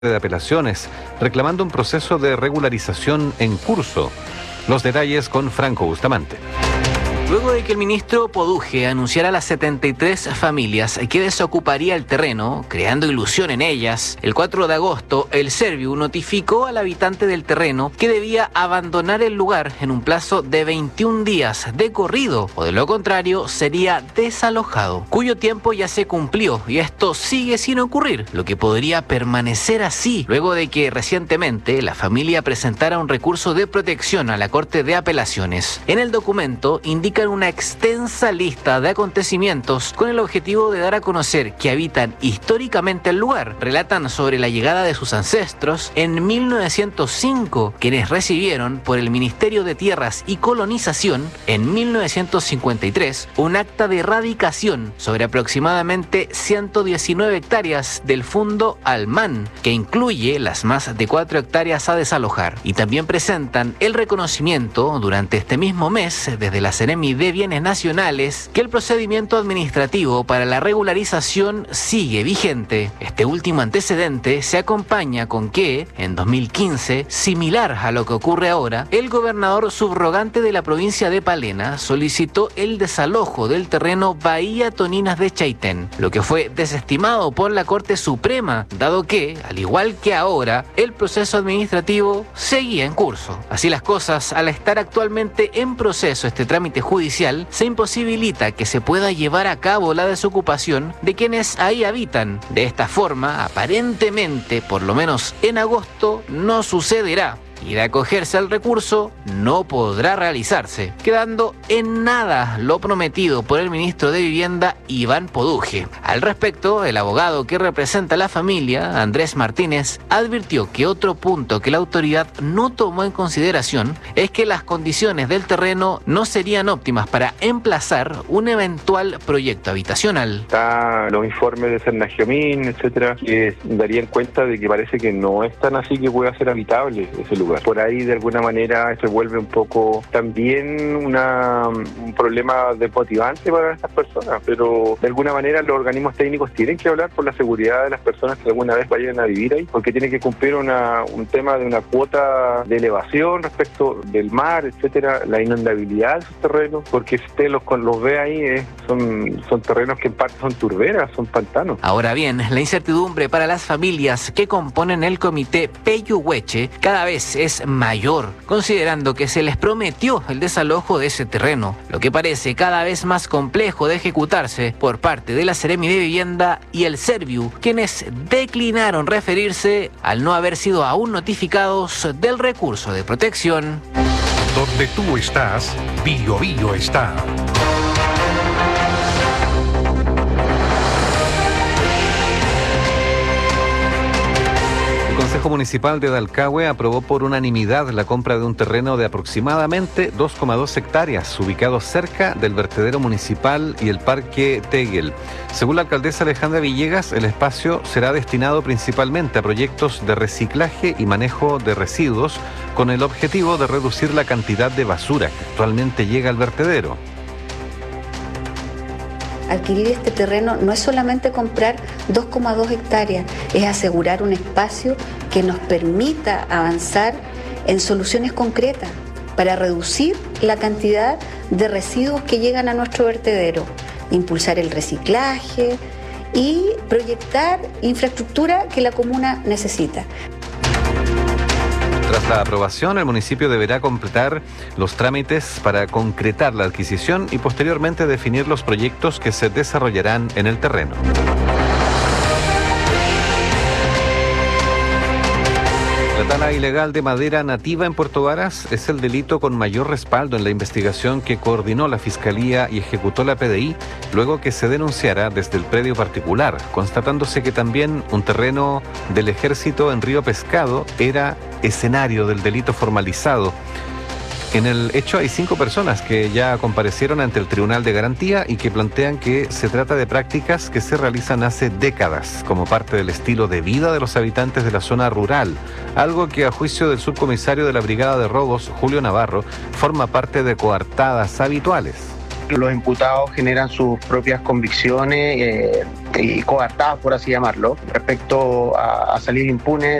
de Apelaciones, reclamando un proceso de regularización en curso. Los detalles con Franco Bustamante. Luego de que el ministro Poduje anunciara a las 73 familias que desocuparía el terreno, creando ilusión en ellas, el 4 de agosto el Serviu notificó al habitante del terreno que debía abandonar el lugar en un plazo de 21 días de corrido, o de lo contrario sería desalojado, cuyo tiempo ya se cumplió y esto sigue sin ocurrir, lo que podría permanecer así luego de que recientemente la familia presentara un recurso de protección a la Corte de Apelaciones. En el documento indica una extensa lista de acontecimientos con el objetivo de dar a conocer que habitan históricamente el lugar. Relatan sobre la llegada de sus ancestros en 1905, quienes recibieron por el Ministerio de Tierras y Colonización en 1953 un acta de erradicación sobre aproximadamente 119 hectáreas del Fundo Almán, que incluye las más de 4 hectáreas a desalojar. Y también presentan el reconocimiento durante este mismo mes desde la Seremi de Bienes Nacionales que el procedimiento administrativo para la regularización sigue vigente. Este último antecedente se acompaña con que, en 2015, similar a lo que ocurre ahora, el gobernador subrogante de la provincia de Palena solicitó el desalojo del terreno Bahía Toninas de Chaitén, lo que fue desestimado por la Corte Suprema, dado que, al igual que ahora, el proceso administrativo seguía en curso. Así las cosas, al estar actualmente en proceso este trámite judicial, se imposibilita que se pueda llevar a cabo la desocupación de quienes ahí habitan. De esta forma, aparentemente, por lo menos en agosto, no sucederá. Y de acogerse al recurso no podrá realizarse, quedando en nada lo prometido por el ministro de Vivienda, Iván Poduje. Al respecto, el abogado que representa a la familia, Andrés Martínez, advirtió que otro punto que la autoridad no tomó en consideración es que las condiciones del terreno no serían óptimas para emplazar un eventual proyecto habitacional. Está los informes de Cernagiomín, etcétera, que darían cuenta de que parece que no es tan así que pueda ser habitable ese lugar. Por ahí, de alguna manera, se vuelve un poco también un problema desmotivante para estas personas, pero de alguna manera los organismos técnicos tienen que hablar por la seguridad de las personas que alguna vez vayan a vivir ahí, porque tienen que cumplir un tema de una cuota de elevación respecto del mar, etcétera, la inundabilidad de sus terrenos, porque si usted los ve ahí, son terrenos que en parte son turberas, son pantanos. Ahora bien, la incertidumbre para las familias que componen el comité Peyuhueche cada vez es mayor, considerando que se les prometió el desalojo de ese terreno, lo que parece cada vez más complejo de ejecutarse por parte de la Seremi de Vivienda y el Serviu, quienes declinaron referirse al no haber sido aún notificados del recurso de protección. Donde tú estás, Bio Bio está. El Consejo Municipal de Dalcahue aprobó por unanimidad la compra de un terreno de aproximadamente 2,2 hectáreas, ubicado cerca del vertedero municipal y el Parque Tegel. Según la alcaldesa Alejandra Villegas, el espacio será destinado principalmente a proyectos de reciclaje y manejo de residuos, con el objetivo de reducir la cantidad de basura que actualmente llega al vertedero. Adquirir este terreno no es solamente comprar 2,2 hectáreas, es asegurar un espacio que nos permita avanzar en soluciones concretas para reducir la cantidad de residuos que llegan a nuestro vertedero, impulsar el reciclaje y proyectar infraestructura que la comuna necesita. Tras la aprobación, el municipio deberá completar los trámites para concretar la adquisición y posteriormente definir los proyectos que se desarrollarán en el terreno. La tala ilegal de madera nativa en Puerto Varas es el delito con mayor respaldo en la investigación que coordinó la Fiscalía y ejecutó la PDI, luego que se denunciara desde el predio particular, constatándose que también un terreno del Ejército en Río Pescado era escenario del delito formalizado. En el hecho hay 5 personas que ya comparecieron ante el Tribunal de Garantía y que plantean que se trata de prácticas que se realizan hace décadas como parte del estilo de vida de los habitantes de la zona rural, algo que a juicio del subcomisario de la Brigada de Robos, Julio Navarro, forma parte de coartadas habituales. Los imputados generan sus propias convicciones y coartadas, por así llamarlo, respecto a salir impunes